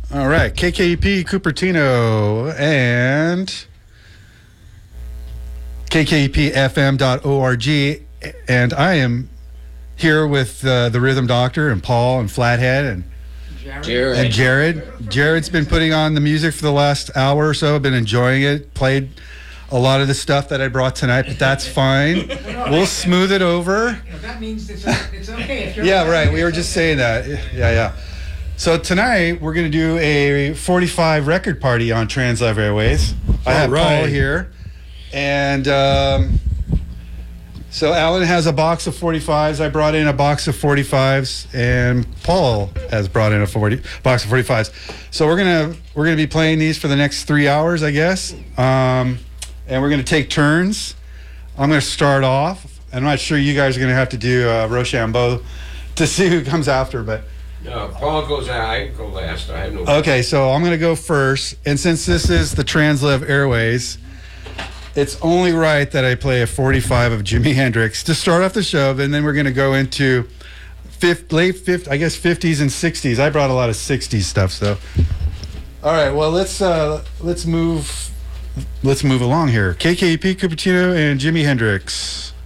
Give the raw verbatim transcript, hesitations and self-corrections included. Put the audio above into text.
All right, K K E P Cupertino and K K E P F M dot org, and I am here with uh, the Rhythm Doctor and Paul and Flathead and Jared. and Jared. Jared's been putting on the music for the last hour or so. I've been enjoying it. Played a lot of the stuff that I brought tonight, but that's fine. We'll smooth it over. That means it's, it's okay. If you're Yeah, right. We were just saying that. Yeah, yeah. So tonight we're going to do a forty-five record party on Translive Airways. I have right. Paul here, and um, so Alan has a box of forty-fives. I brought in a box of forty-fives, and Paul has brought in a forty box of forty-fives. So we're gonna we're gonna be playing these for the next three hours, I guess, um, and we're gonna take turns. I'm gonna start off. I'm not sure you guys are gonna have to do uh, Rochambeau to see who comes after, but. No, Paul goes out. I go last. I have no. Okay, so I'm going to go first. And since this is the Translive Airways, it's only right that I play a forty-five of Jimi Hendrix to start off the show. And then we're going to go into fifth, late fifth, I guess fifties and sixties. I brought a lot of sixties stuff, so. All right, well, let's uh, let's move let's move along here. K K E P Cupertino and Jimi Hendrix.